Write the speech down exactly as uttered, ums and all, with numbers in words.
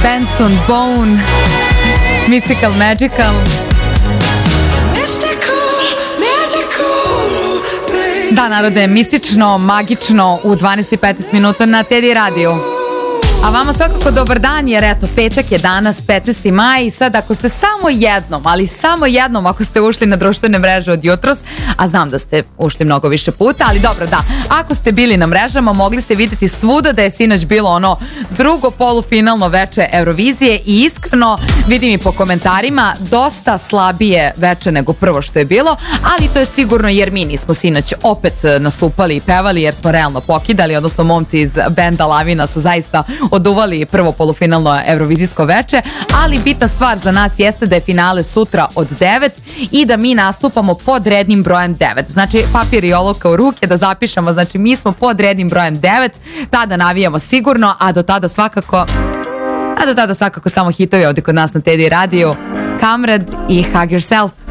Benson, Bone, Mystical, Magical. Da, narode, mistično, magično u dvanaest i petnaest minuta na Teddy radiju. A vama svakako dobar dan, jer eto, petak je danas, petnaesti maj, i sad ako ste samo jednom, ali samo jednom ako ste ušli na društvene mreže od jutros, a znam da ste ušli mnogo više puta, ali dobro, da, ako ste bili na mrežama, mogli ste vidjeti svuda da je sinoć bilo ono drugo polufinalno veče Eurovizije i iskreno, vidim i po komentarima, dosta slabije veče nego prvo što je bilo, ali to je sigurno jer mi nismo sinoć opet nastupali i pevali, jer smo realno pokidali, odnosno momci iz benda Lavina su zaista oduvali prvo polufinalno Eurovizijsko veče, ali bitna stvar za nas jeste da je finale sutra od devet i da mi nastupamo pod rednim brojem devet. Znači, papir i olovka u ruke da zapišemo, znači mi smo pod rednim brojem devet, tada navijamo sigurno, a do tada svakako a do tada svakako samo hitovi ovdje kod nas na Teddy radiju. Kamrad i Hug Yourself.